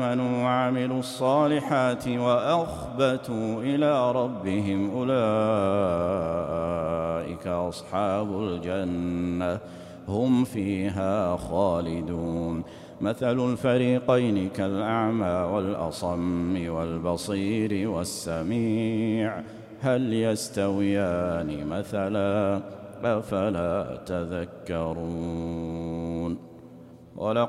آمنوا وعملوا الصالحات وأخبتوا إلى ربهم أولئك أصحاب الجنة هم فيها خالدون. مثل الفريقين كالأعمى والأصم والبصير والسميع هل يستويان مثلا أفلا تذكرون. ولقد